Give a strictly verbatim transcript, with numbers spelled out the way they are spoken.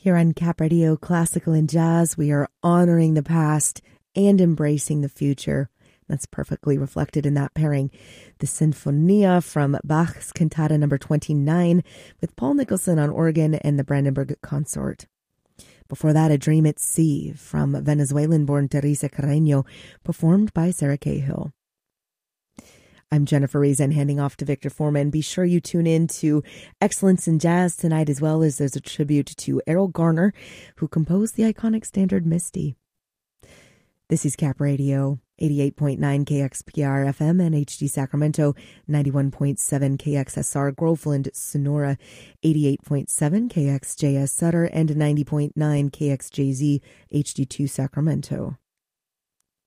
Here on Cap Radio Classical and Jazz, we are honoring the past and embracing the future. That's perfectly reflected in that pairing. The Sinfonia from Bach's Cantata number twenty-nine with Paul Nicholson on organ and the Brandenburg Consort. Before that, A Dream at Sea from Venezuelan-born Teresa Carreño, performed by Sarah Cahill. I'm Jennifer Reason, handing off to Victor Foreman. Be sure you tune in to Excellence in Jazz tonight, as well as there's a tribute to Errol Garner, who composed the iconic standard Misty. This is Cap Radio, eighty-eight point nine K X P R F M and H D Sacramento, ninety-one point seven K X S R Groveland, Sonora, eighty-eight point seven K X J S Sutter, and ninety point nine K X J Z H D two Sacramento.